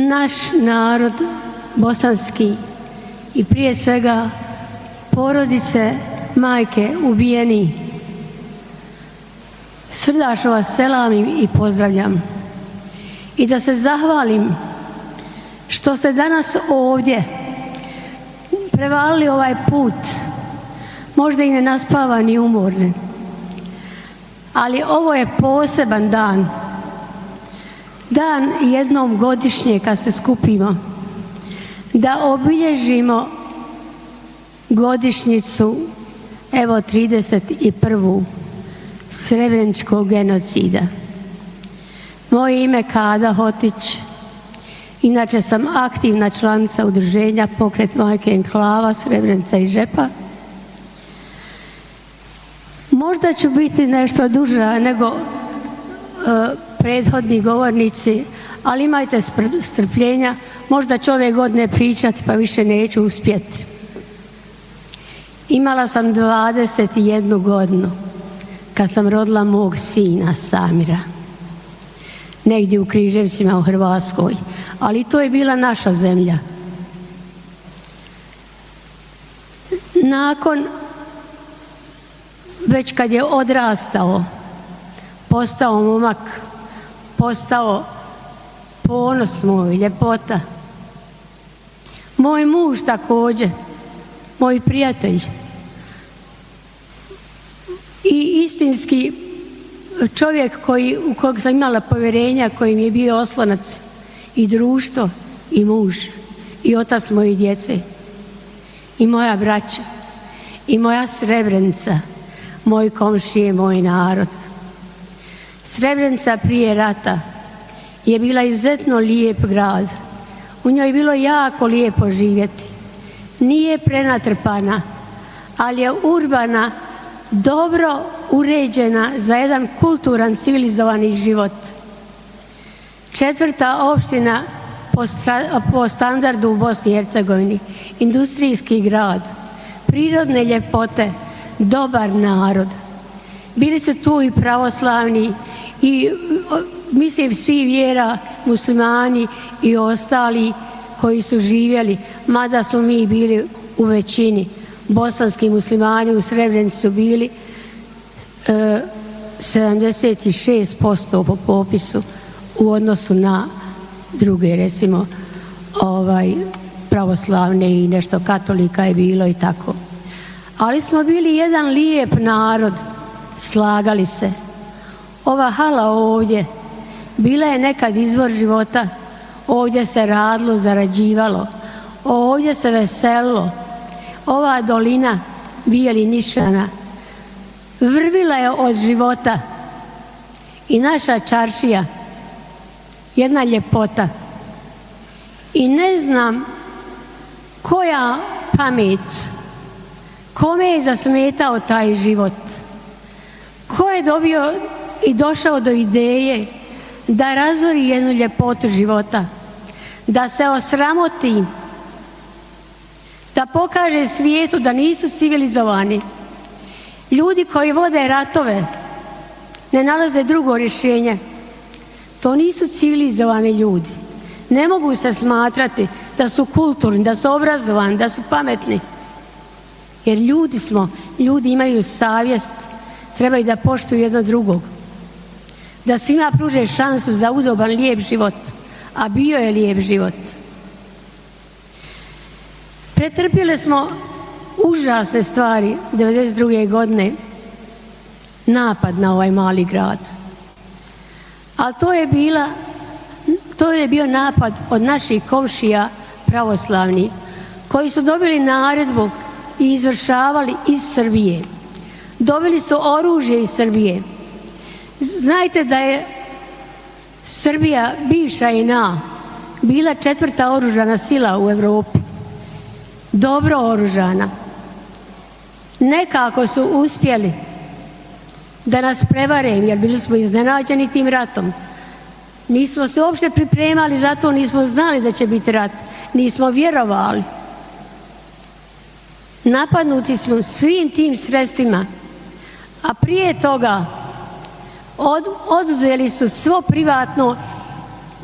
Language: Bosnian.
naš narod bosanski i prije svega porodice, majke ubijeni, srdačno vas selamim i pozdravljam. I da se zahvalim što ste danas ovdje prevalili ovaj put, možda i nenaspavani i umorni, ali ovo je poseban dan. Dan jednom godišnje kad se skupimo, da obilježimo godišnjicu, evo 31. Srebreničkog genocida. Moje ime Kada Hotić, inače sam aktivna članica udruženja Pokret Majke Enklava Srebrenica i Žepa. Možda ću biti nešto duža nego prethodni govornici, ali imajte strpljenja, možda ću ove godine pričati pa više neću uspjeti. Imala sam 21 godinu kad sam rodila mog sina Samira, negdje u Križevcima u Hrvatskoj, ali to je bila naša zemlja. Nakon, već kad je odrastao, postao momak, postao ponos moj, ljepota. Moj muž također, moj prijatelj i istinski čovjek u kojeg sam imala povjerenja, koji mi je bio oslonac i društvo i muž i otac moje djece i moja braća i moja Srebrenica, moj komšije, moj narod. Srebrenica prije rata je bila izuzetno lijep grad. U njoj je bilo jako lijepo živjeti. Nije prenatrpana, ali je urbana, dobro uređena za jedan kulturan, civilizovani život. 4. opština po standardu u Bosni i Hercegovini, industrijski grad, prirodne ljepote, dobar narod. Bili su tu i pravoslavni i mislim svi vjera, muslimani i ostali koji su živjeli, mada smo mi bili u većini. Bosanski muslimani u Srebrenici su bili 76% po popisu u odnosu na druge, recimo pravoslavne i nešto katolika je bilo i tako. Ali smo bili jedan lijep narod, slagali se. Ova hala ovdje bila je nekad izvor života, ovdje se radilo, zarađivalo, ovdje se veselilo. Ova dolina Bijeli Nišana vrvila je od života i naša čaršija, jedna ljepota. I ne znam koja pamet, kome je zasmetao taj život, ko je dobio i došao do ideje da razori jednu ljepotu života, da se osramoti, da pokaže svijetu da nisu civilizovani. Ljudi koji vode ratove ne nalaze drugo rješenje. To nisu civilizovani ljudi. Ne mogu se smatrati da su kulturni, da su obrazovani, da su pametni. Jer ljudi smo, ljudi imaju savjest, trebaju da poštuju jedno drugog. Da svima pruže šansu za udoban, lijep život, a bio je lijep život. Pretrpjeli smo užasne stvari 1992. godine, napad na ovaj mali grad. Ali to je bio napad od naših komšija pravoslavnih, koji su dobili naredbu i izvršavali iz Srbije. Dobili su oružje iz Srbije. Znajte da je Srbija, bivša JNA, bila 4. oružana sila u Europi. Dobro oružana. Nekako su uspjeli da nas prevare, jer bili smo iznenađeni tim ratom. Nismo se uopšte pripremali za to, nismo znali da će biti rat. Nismo vjerovali. Napadnuti smo svim tim sredstvima, a prije toga oduzeli su svo privatno